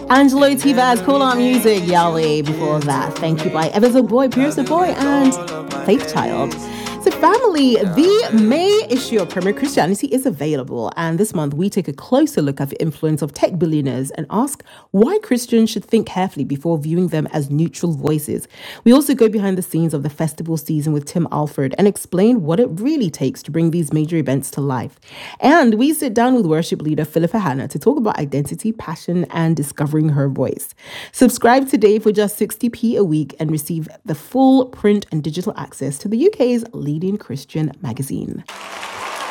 Angelo Tivaz, Cool Out Music, Yahweh. Before that, Thank You by Ever's Boy, Pierce the Boy, and Faith Child. So family, the May issue of Premier Christianity is available, and this month we take a closer look at the influence of tech billionaires and ask why Christians should think carefully before viewing them as neutral voices. We also go behind the scenes of the festival season with Tim Alford and explain what it really takes to bring these major events to life. And we sit down with worship leader Philippa Hanna to talk about identity, passion, and discovering her voice. Subscribe today for just 60p a week and receive the full print and digital access to the UK's leading Christian magazine.